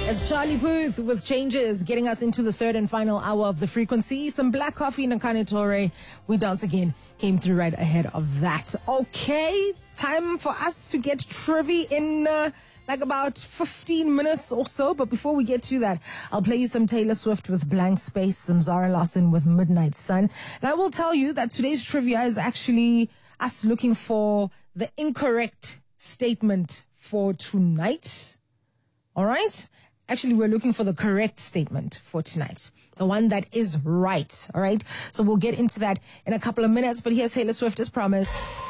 It's Charlie Puth with Changes, getting us into the third and final hour of the frequency. Some black coffee and a Nakane Torre. We Dance Again came through right ahead of that. Okay, time for us to get trivia in like about 15 minutes or so. But before we get to that, I'll play you some Taylor Swift with Blank Space, some Zara Larsson with Midnight Sun. And I will tell you that today's trivia is actually us looking for the incorrect statement for tonight. All right? Actually, we're looking for the correct statement for tonight. The one that is right. All right? So we'll get into that in a couple of minutes. But here's Taylor Swift as promised.